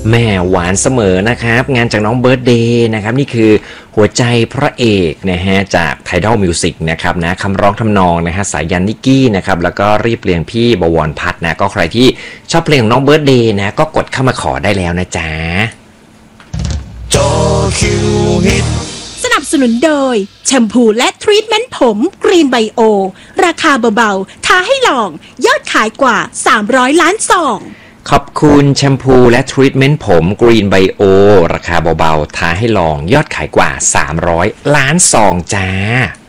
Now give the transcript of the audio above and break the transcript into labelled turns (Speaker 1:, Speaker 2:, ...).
Speaker 1: แม่หวานเสมอนะครับงานจากน้องเบิร์ดเดย์นะครับนี่คือหัวใจพระเอกนะฮะจาก Tidal Music นะครับนะคำร้องทำนองนะฮะสายยันนิกกี้นะครับแล้วก็รีบเรียงพี่บวรพัฒน์นะก็ใครที่ชอบเพลงของน้องเบิร์ดเดย์นะก็กดเข้ามาขอได้แล้วนะจ๊ะ
Speaker 2: จอคิวฮิต
Speaker 3: สนับสนุนโดยแชมพูและทรีทเมนต์ผมกรีนไบโอราคาเบาๆท้าให้ลองยอดขายกว่า300ล้านซอง
Speaker 1: ขอบคุณแชมพูและทรีทเมนต์ผมกรีนไบโอราคาเบาๆท้าให้ลองยอดขายกว่า300ล้านซองจ้า